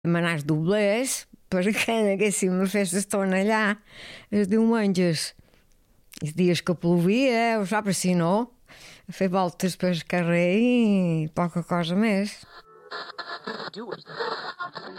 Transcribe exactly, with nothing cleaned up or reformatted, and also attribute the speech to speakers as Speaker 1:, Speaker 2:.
Speaker 1: demanar els doblers perquè anéssim a fer l'estona allà els diumenges. Els dies que plovia, o saps, si no, a fer voltes pel carrer i poca cosa més.